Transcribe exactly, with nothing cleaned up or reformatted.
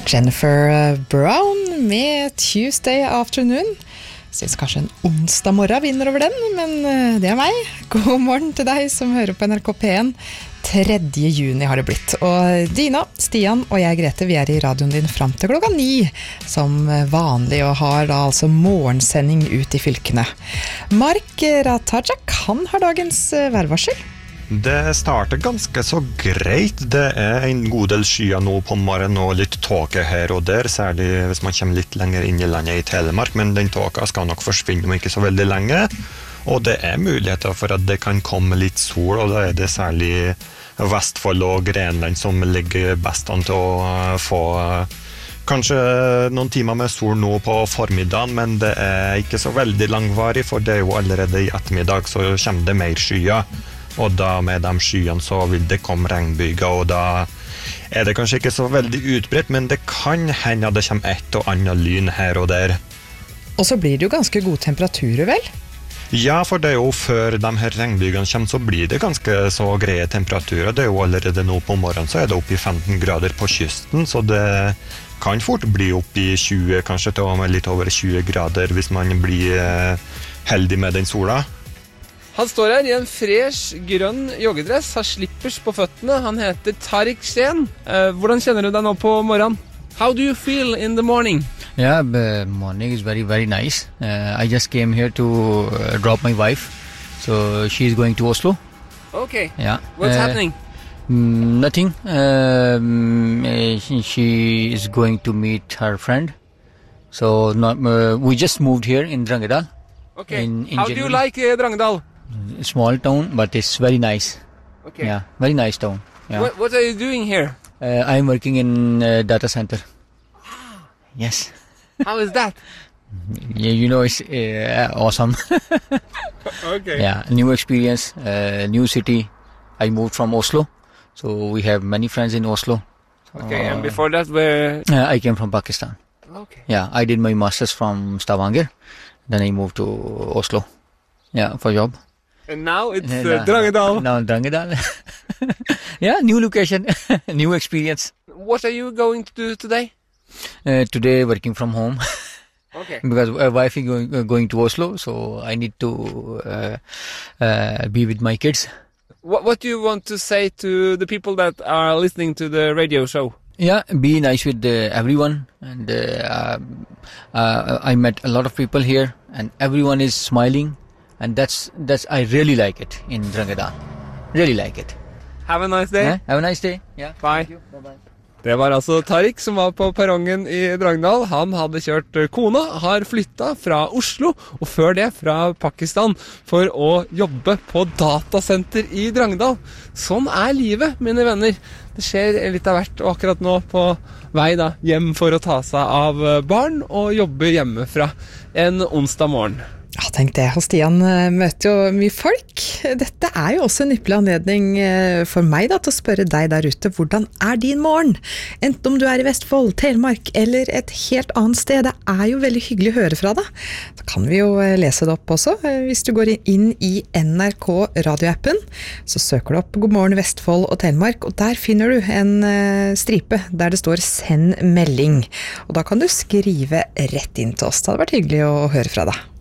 Jennifer Brown med Tuesday Afternoon. Synes kanskje en onsdag morgen vinner over den, men det er meg. God morgen til deg som hører på N R K P en. tredje juni har det blitt. Og Dina, Stian og jeg, Grete, vi er i radioen din frem til klokka ni, som vanlig, og har da altså morgensending ut i fylkene. Mark Ratajak, han har dagens værvarsel. Det starter ganske så greit. Det er en god del skyer nå på morgenen og litt tåke her og der, særlig hvis man kommer litt lenger inn i landet i Telemark, men den tåka skal nok forsvinne om ikke så veldig lenge. Og det er muligheter for at det kan komme litt sol, og da er det særlig Vestfold og Grenland som ligger best an til å få kanskje noen timer med sol nå på formiddagen, men det er ikke så veldig langvarig, for det er jo allerede i ettermiddag så kommer det mer skyer. Og da med de skyene så vil det komme regnbyger, og da er det kanskje ikke så veldig utbredt, men det kan hende at det kommer et og annet lyn her og der. Og så blir det jo ganske gode temperaturer, vel? Ja, for det er jo før de her regnbygene kommer, så blir det ganske så greie temperaturer. Det er jo allerede nå på morgenen, så er det opp i femten grader på kysten, så det kan fort bli opp i tjue, kanskje til og med litt over tjue grader hvis man blir heldig med den sola. Han står her i en fresh, grønn joggedress, har slippers på føttene. Han heter Tariq Shen. Uh, hvordan kjenner du deg nå på morgenen? How do you feel in the morning? Yeah, the morning is very, very nice. Uh, I just came here to uh, drop my wife. So she's going to Oslo. Okay. Yeah. What's uh, happening? Nothing. Um, uh, she is going to meet her friend. So not, uh, we just moved here in Drangedal. Okay. In, in How do you like uh, Drangedal? Small town, but it's very nice. Okay. Yeah, very nice town. Yeah. What, what are you doing here? Uh, I'm working in a data center. Yes. How is that? Yeah, you know, it's uh, awesome. Okay. Yeah, new experience, uh, new city. I moved from Oslo, so we have many friends in Oslo. Okay, uh, and before that, where? Uh, I came from Pakistan. Okay. Yeah, I did my masters from Stavanger. Then I moved to Oslo. Yeah, for job. And now it's Uh, uh, Drangedal. Now Drangedal. Yeah, new location, new experience. What are you going to do today? Uh, today working from home. Okay. Because uh, wife is going, uh, going to Oslo, so I need to uh, uh, be with my kids. What What do you want to say to the people that are listening to the radio show? Yeah, be nice with uh, everyone, and uh, uh, I met a lot of people here, and everyone is smiling, and that's that's I really like it in Drangedal. Really like it. Have a nice day. Yeah? Have a nice day. Yeah. Bye. Thank you. Bye bye. Det var altså Tariq som var på perrongen i Drangedal. Han hadde kjørt kona, har flyttet fra Oslo, og før det fra Pakistan, for å jobbe på datasenter i Drangedal. Sånn er livet, mine venner. Det skjer litt av hvert, og akkurat nå på vei da, hjem for å ta seg av barn og jobbe hjemmefra en onsdag morgen. Ja, tenk det. Og Stian møter jo mye folk. Dette er jo også en ypperlig anledning for meg da, til å spørre deg der ute, hvordan er din morgen? Enten om du er i Vestfold, Telemark eller et helt annet sted. Det er jo veldig hyggelig å høre fra deg. Da kan vi jo lese det opp også. Hvis du går inn i N R K radioappen, så søker du opp God morgen Vestfold og Telemark, og der finner du en stripe der det står send melding. Og da kan du skrive rett inn til oss. Det hadde vært hyggelig å høre fra deg.